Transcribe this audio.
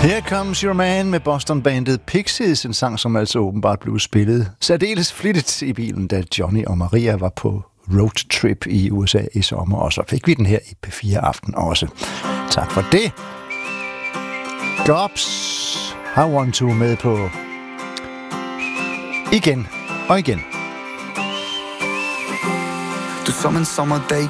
Here Comes Your Man med Boston-bandet Pixies, en sang, som altså åbenbart blev spillet særdeles flittigt i bilen, da Johnny og Maria var på roadtrip i USA i sommer, og så fik vi den her i P4 Aften også. Tak for det. Gobs har One Two med på igen og igen. Du som en sommerdag